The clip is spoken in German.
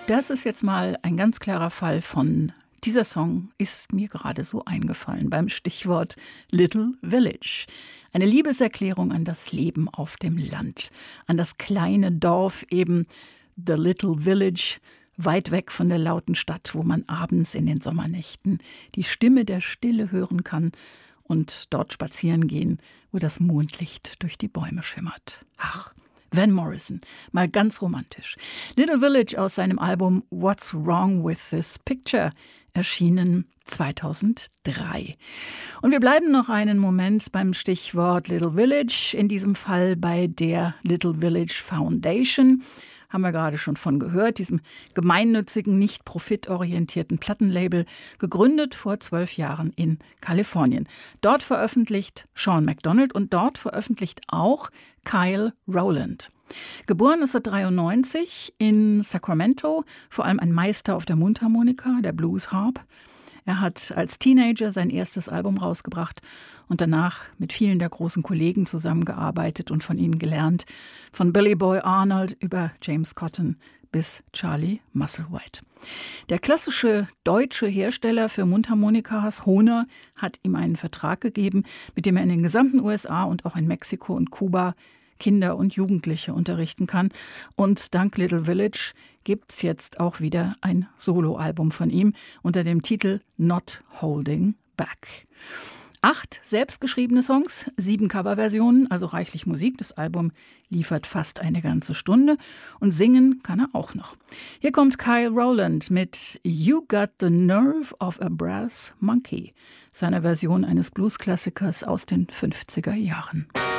Das ist jetzt mal ein ganz klarer Fall von dieser Song ist mir gerade so eingefallen beim Stichwort Little Village. Eine Liebeserklärung an das Leben auf dem Land, an das kleine Dorf eben, The Little Village, weit weg von der lauten Stadt, wo man abends in den Sommernächten die Stimme der Stille hören kann und dort spazieren gehen, wo das Mondlicht durch die Bäume schimmert. Ach, Van Morrison, mal ganz romantisch. Little Village aus seinem Album What's Wrong with This Picture, erschienen 2003. Und wir bleiben noch einen Moment beim Stichwort Little Village, in diesem Fall bei der Little Village Foundation. Haben wir gerade schon von gehört, diesem gemeinnützigen, nicht profitorientierten Plattenlabel, gegründet vor 12 Jahren in Kalifornien. Dort veröffentlicht Sean McDonald und dort veröffentlicht auch Kyle Rowland. Geboren 1993 in Sacramento, vor allem ein Meister auf der Mundharmonika, der Blues Harp. Er hat als Teenager sein erstes Album rausgebracht und danach mit vielen der großen Kollegen zusammengearbeitet und von ihnen gelernt. Von Billy Boy Arnold über James Cotton bis Charlie Musselwhite. Der klassische deutsche Hersteller für Mundharmonikas, Hohner, hat ihm einen Vertrag gegeben, mit dem er in den gesamten USA und auch in Mexiko und Kuba Kinder und Jugendliche unterrichten kann. Und dank Little Village gibt's jetzt auch wieder ein Soloalbum von ihm unter dem Titel Not Holding Back. 8 selbstgeschriebene Songs, 7 Coverversionen, also reichlich Musik. Das Album liefert fast eine ganze Stunde und singen kann er auch noch. Hier kommt Kyle Rowland mit You Got the Nerve of a Brass Monkey, seiner Version eines Bluesklassikers aus den 50er Jahren.